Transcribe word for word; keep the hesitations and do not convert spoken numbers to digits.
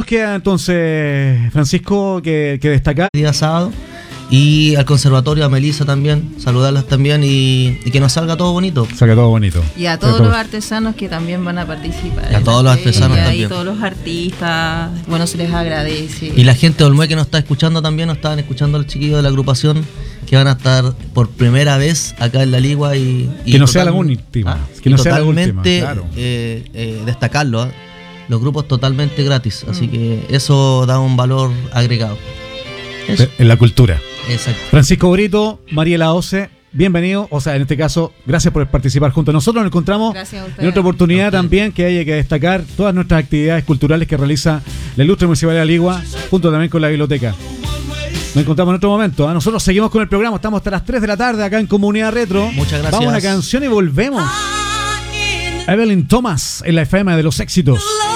queda entonces, Francisco, que, que destacar? Día sábado. Y al conservatorio, a Melissa también, saludarlas también y, y que nos salga todo bonito. Salga todo bonito. Y a todos los artesanos que también van a participar. Y a todos los artesanos y también. Y todos los artistas, bueno, se les agradece. Y la gente de Olmué que nos está escuchando también, nos estaban escuchando a los chiquillos de la agrupación que van a estar por primera vez acá en La Ligua y... y que no total, sea la última. ¿ah? Que no sea la última, última, claro. eh, eh, destacarlo, ¿eh? Los grupos totalmente gratis, Mm. así que eso da un valor agregado. Eso. En la cultura. Exacto. Francisco Brito, Mariela Ose, bienvenido. O sea, en este caso, gracias por participar junto a nosotros. Nos encontramos en otra oportunidad también, que haya que destacar todas nuestras actividades culturales que realiza la Ilustre Municipalidad de La Ligua, junto también con la biblioteca. Nos encontramos en otro momento, ¿eh? Nosotros seguimos con el programa, estamos hasta las tres de la tarde acá en Comunidad Retro. Muchas gracias. Vamos a una canción y volvemos. Evelyn Thomas en la F M de los éxitos.